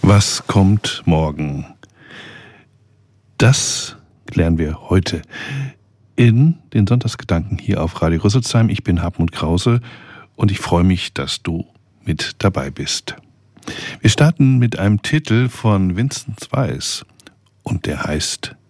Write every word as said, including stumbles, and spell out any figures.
Was kommt morgen? Das klären wir heute in den Sonntagsgedanken hier auf Radio Rüsselsheim. Ich bin Hartmut Krause und ich freue mich, dass du mit dabei bist. Wir starten mit einem Titel von Vinzenz Weiss und der heißt